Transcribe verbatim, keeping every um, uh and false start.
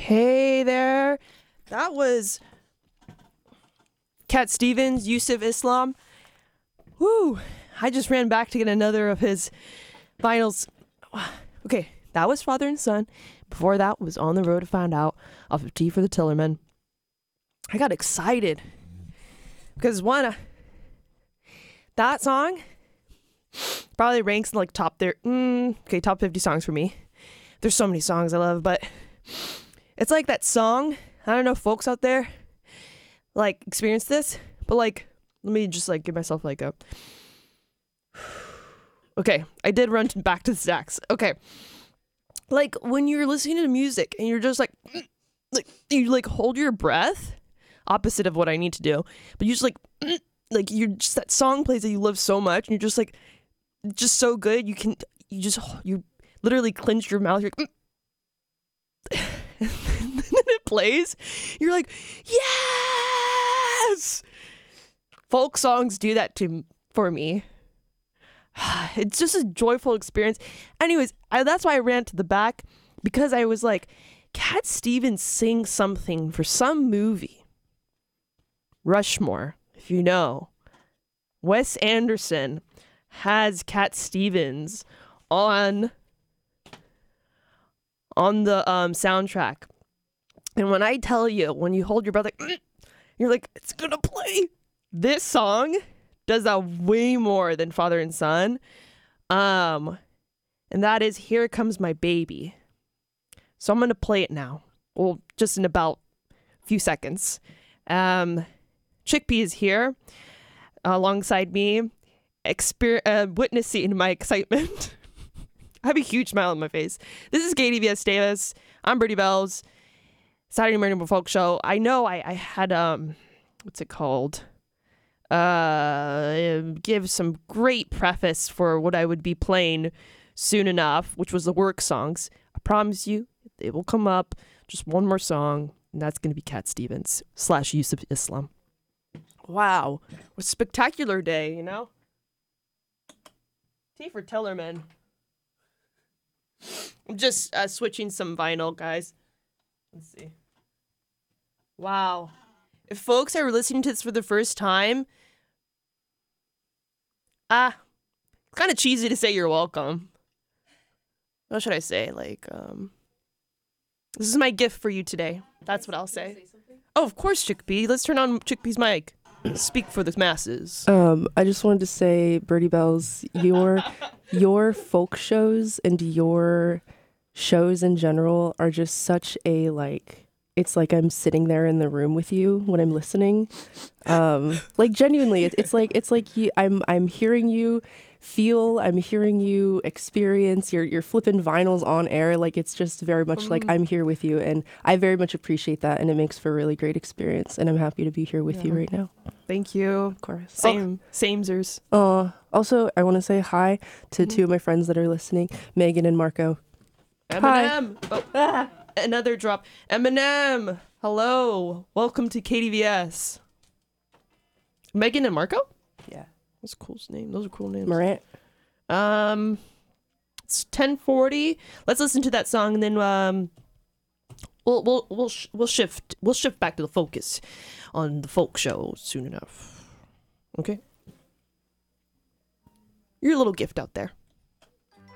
Hey there. That was Cat Stevens, Yusuf Islam. Woo. I just ran back to get another of his vinyls. Okay, that was Father and Son. Before that was On the Road to Find Out off of Tea for the Tillerman. I got excited because one, uh, that song probably ranks in like top there. Mm, okay, top fifty songs for me. There's so many songs I love, but it's like that song. I don't know if folks out there like experience this, but like, let me just like give myself like a. Okay, I did run to back to the stacks. Okay, like when you're listening to music and you're just like, like you like hold your breath, opposite of what I need to do, but you just like, like you're just that song plays that you love so much, and you're just like, just so good. You can, you just, you literally clench your mouth. You're like, and then it plays. You're like, yes. Folk songs do that to for me. It's just a joyful experience. Anyways, I, that's why I ran to the back, because I was like, Cat Stevens sings something for some movie. Rushmore, if you know. Wes Anderson has Cat Stevens on on the um, soundtrack. And when I tell you, when you hold your breath, like, you're like, it's gonna play. This song does that way more than Father and Son. Um, and that is Here Comes My Baby. So I'm going to play it now. Well, just in about a few seconds. Um, Chickpea is here alongside me, exper- uh, witnessing my excitement. I have a huge smile on my face. This is K D V S Davis. I'm Birdie Bells. Saturday Morning Folk Show. I know I, I had, um, what's it called? Uh, give some great preface for what I would be playing soon enough, which was the work songs. I promise you, they will come up. Just one more song, and that's going to be Cat Stevens slash Yusuf Islam. Wow, what a spectacular day, you know? Tea for Tillerman. I'm just uh, switching some vinyl, guys. Let's see. Wow. If folks are listening to this for the first time, ah, it's kind of cheesy to say you're welcome. What should I say? Like, um, this is my gift for you today. That's what I'll say. say oh, of course, Chickpea. Let's turn on Chickpea's mic. Speak for the masses. Um, I just wanted to say, Birdie Bells, your your folk shows and your shows in general are just such a like. It's like I'm sitting there in the room with you when I'm listening. Um, like genuinely, it, it's like it's like you, I'm I'm hearing you feel. I'm hearing you experience. You're you're flipping vinyls on air. Like it's just very much mm. like I'm here with you, and I very much appreciate that. And it makes for a really great experience. And I'm happy to be here with yeah. you right now. Thank you. Of course. Same. Oh. Samesers. Uh, also, I want to say hi to mm. two of my friends that are listening, Megan and Marco. Eminem. Hi. Oh. Ah. Another drop. Eminem. Hello. Welcome to K D V S. Megan and Marco? Yeah. That's a cool name. Those are cool names. Morant. Um, it's ten forty. Let's listen to that song, and then um, we'll we'll we'll sh- we'll shift we'll shift back to the focus on the folk show soon enough. Okay. Your little gift out there.